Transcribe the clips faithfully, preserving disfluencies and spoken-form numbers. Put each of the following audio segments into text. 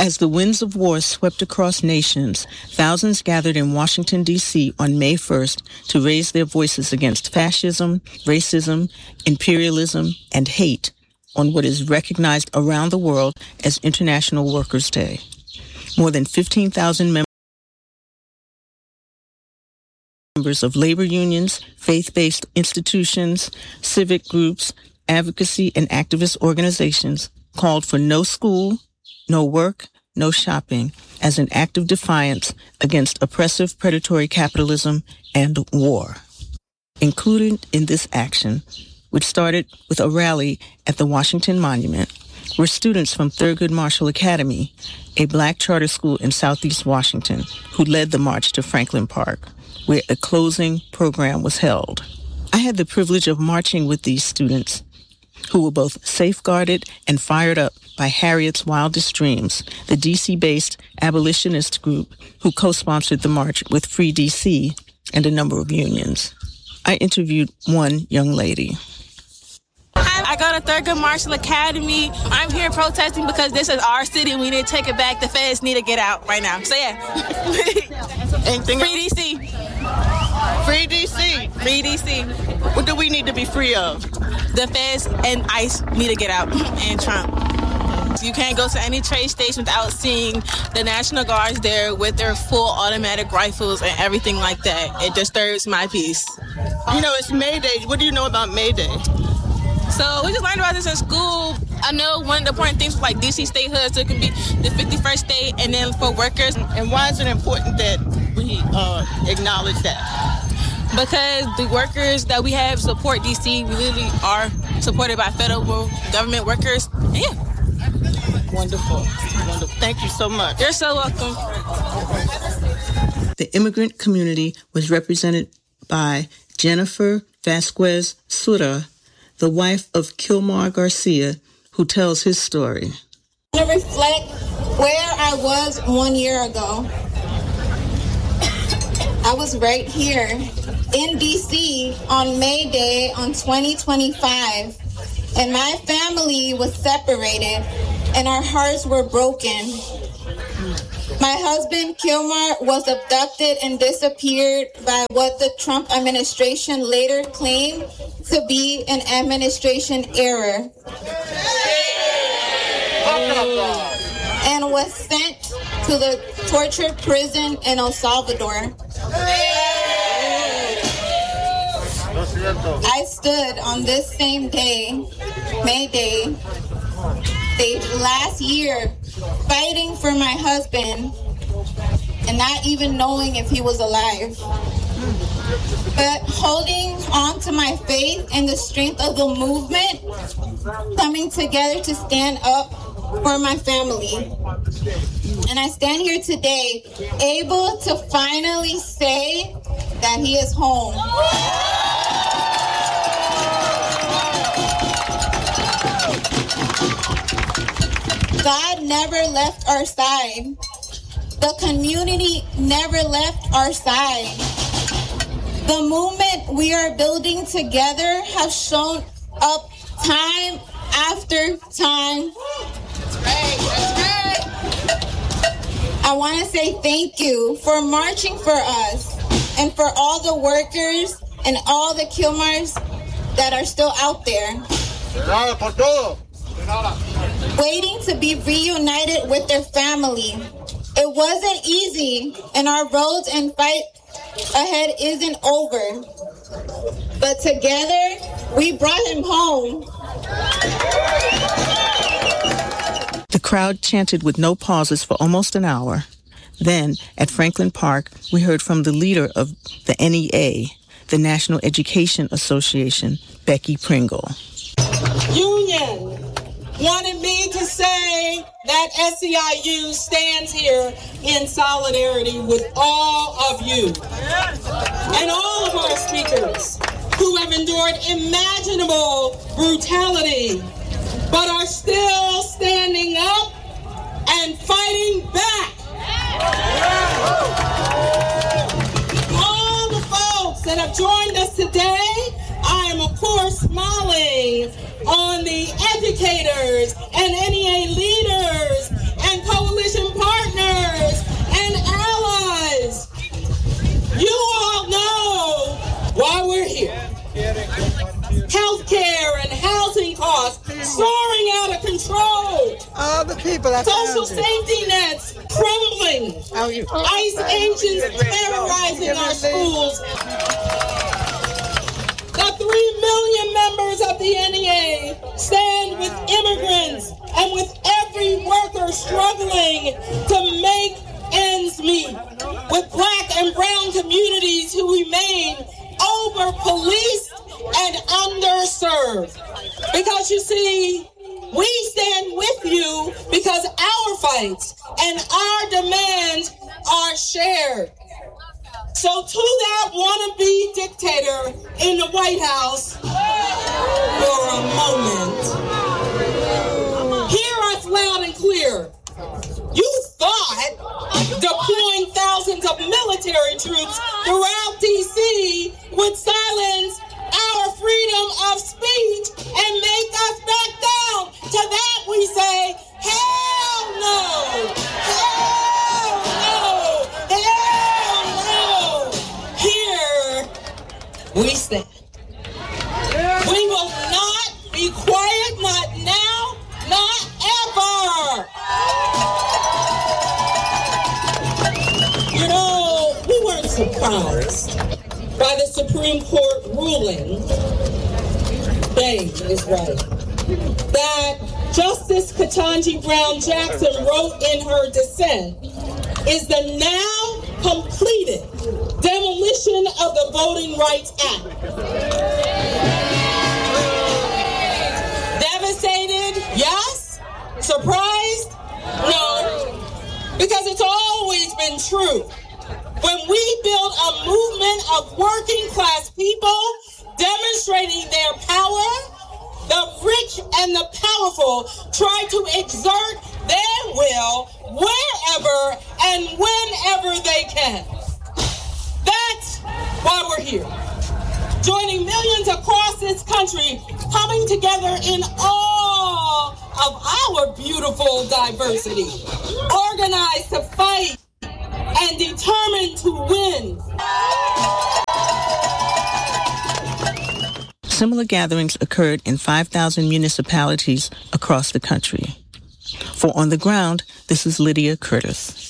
As the winds of war swept across nations, thousands gathered in Washington, D C on May first to raise their voices against fascism, racism, imperialism, and hate on what is recognized around the world as International Workers' Day. More than fifteen thousand members members of labor unions, faith-based institutions, civic groups, advocacy, and activist organizations called for no school, no work, no shopping as an act of defiance against oppressive predatory capitalism and war. Included in this action, which started with a rally at the Washington Monument, were students from Thurgood Marshall Academy, a black charter school in Southeast Washington, who led the march to Franklin Park, where a closing program was held. I had the privilege of marching with these students, who were both safeguarded and fired up by Harriet's Wildest Dreams, the D C-based abolitionist group who co-sponsored the march with Free D C and a number of unions. I interviewed one young lady. I go to Thurgood Marshall Academy. I'm here protesting because this is our city and we need to take it back. The feds need to get out right now. So yeah. Anything Free D C. Free D C. Free D C. What do we need to be free of? The feds and ICE need to get out, and Trump. You can't go to any trade station without seeing the National Guards there with their full automatic rifles and everything like that. It disturbs my peace. You know, it's May Day. What do you know about May Day? So we just learned about this in school. I know one of the important things was like D C statehood, so it can be the fifty-first state, and then for workers. And why is it important that we uh, acknowledge that? Because the workers that we have support D C. We literally are supported by federal government workers. Yeah. Wonderful. Wonderful. Thank you so much. You're so welcome. The immigrant community was represented by Jennifer Vasquez Sura, the wife of Kilmar Garcia, who tells his story. I want to reflect where I was one year ago. I was right here in D C on May Day on twenty twenty-five, and my family was separated and our hearts were broken. My husband, Kilmar, was abducted and disappeared by what the Trump administration later claimed to be an administration error, and was sent to the torture prison in El Salvador. I stood on this same day, May Day, stage last year, fighting for my husband and not even knowing if he was alive. But holding on to my faith and the strength of the movement, coming together to stand up for my family. And I stand here today, able to finally say that he is home. God never left our side. The community never left our side. The movement we are building together has shown up time after time. That's right, that's right. I want to say thank you for marching for us and for all the workers and all the Kilmars that are still out there, waiting to be reunited with their family. It wasn't easy, and our roads and fight ahead isn't over. But together, we brought him home. The crowd chanted with no pauses for almost an hour. Then, at Franklin Park, we heard from the leader of the N E A, the National Education Association, Becky Pringle. Union wanted me to say that S E I U stands here in solidarity with all of you and all of our speakers who have endured imaginable brutality but are still standing up and fighting back. All the folks that have joined us today, I am of course smiling on the educators and N E A leaders and coalition people. I Social found you. safety nets crumbling. Oh, you, ICE agents terrorizing our schools. The three million members of the N E A stand with immigrants and with every worker struggling to make ends meet, with black and brown communities who remain over-policed and underserved. Because you see, we stand with you because our fights and our demands are shared. So to that wannabe dictator in the White House, for a moment, hear us loud and clear. You thought deploying thousands of military troops throughout D C would silence our freedom of speech and make us back down. To that we say, hell no! Hell no! Hell no! Here we stand. We will not be quiet, not now, not ever! You know, we weren't surprised by the Supreme Court ruling, Babe is right, that Justice Ketanji Brown Jackson wrote in her dissent is the now completed demolition of the Voting Rights Act. Devastated? Yes. Surprised? No. Because it's always been true. When we build a movement of working class people demonstrating their power, the rich and the powerful try to exert their will wherever and whenever they can. That's why we're here. Joining millions across this country, coming together in all of our beautiful diversity, organized to fight and determined to win. Similar gatherings occurred in five thousand municipalities across the country. For On the Ground, this is Lydia Curtis.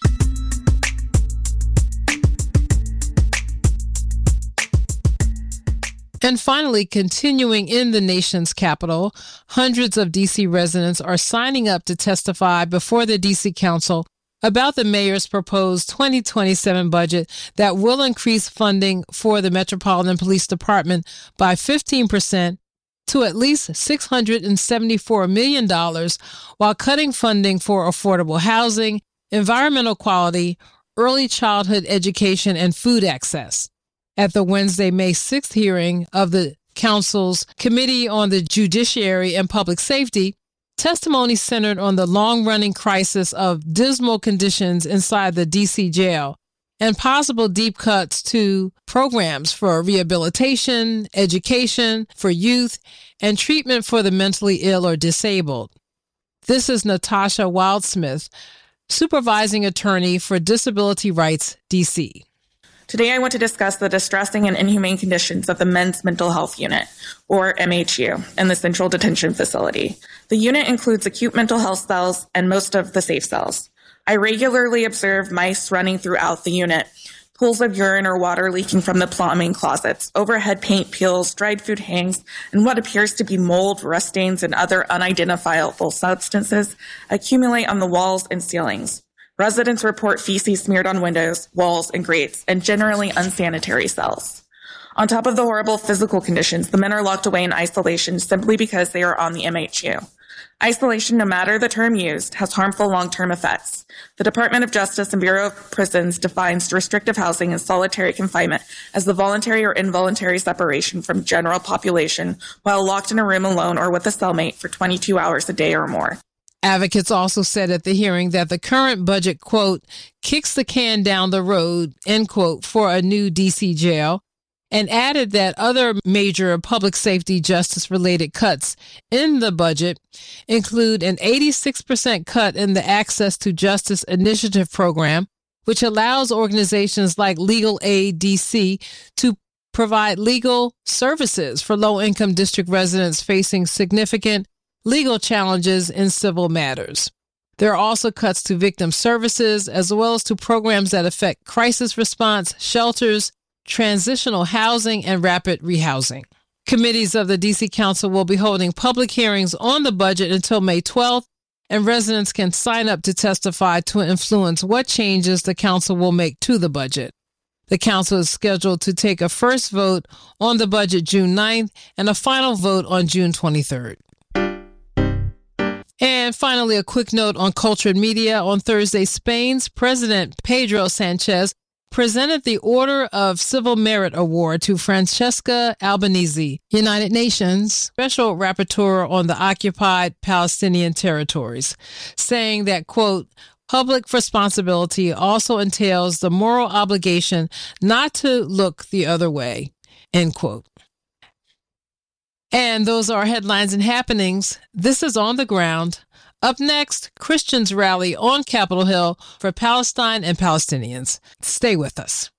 And finally, continuing in the nation's capital, hundreds of D C residents are signing up to testify before the D C Council about the mayor's proposed twenty twenty-seven budget that will increase funding for the Metropolitan Police Department by fifteen percent to at least six hundred seventy-four million dollars, while cutting funding for affordable housing, environmental quality, early childhood education, and food access. At the Wednesday, May sixth hearing of the Council's Committee on the Judiciary and Public Safety, testimony centered on the long-running crisis of dismal conditions inside the D C jail and possible deep cuts to programs for rehabilitation, education for youth, and treatment for the mentally ill or disabled. This is Natasha Wildsmith, supervising attorney for Disability Rights D C. Today, I want to discuss the distressing and inhumane conditions of the Men's Mental Health Unit, or M H U, in the Central Detention Facility. The unit includes acute mental health cells and most of the safe cells. I regularly observe mice running throughout the unit, pools of urine or water leaking from the plumbing closets, overhead paint peels, dried food hangs, and what appears to be mold, rust stains, and other unidentifiable substances accumulate on the walls and ceilings. Residents report feces smeared on windows, walls, and grates, and generally unsanitary cells. On top of the horrible physical conditions, the men are locked away in isolation simply because they are on the M H U. Isolation, no matter the term used, has harmful long-term effects. The Department of Justice and Bureau of Prisons defines restrictive housing and solitary confinement as the voluntary or involuntary separation from general population while locked in a room alone or with a cellmate for twenty-two hours a day or more. Advocates also said at the hearing that the current budget, quote, kicks the can down the road, end quote, for a new D C jail, and added that other major public safety justice-related cuts in the budget include an eighty-six percent cut in the Access to Justice Initiative program, which allows organizations like Legal Aid D C to provide legal services for low-income district residents facing significant legal challenges in civil matters. There are also cuts to victim services, as well as to programs that affect crisis response, shelters, transitional housing, and rapid rehousing. Committees of the D C Council will be holding public hearings on the budget until May twelfth, and residents can sign up to testify to influence what changes the council will make to the budget. The council is scheduled to take a first vote on the budget June ninth and a final vote on June twenty-third. And finally, a quick note on culture and media. On Thursday, Spain's President Pedro Sanchez presented the Order of Civil Merit Award to Francesca Albanese, United Nations Special Rapporteur on the Occupied Palestinian Territories, saying that, quote, public responsibility also entails the moral obligation not to look the other way, end quote. And those are headlines and happenings. This is On the Ground. Up next, Christians rally on Capitol Hill for Palestine and Palestinians. Stay with us.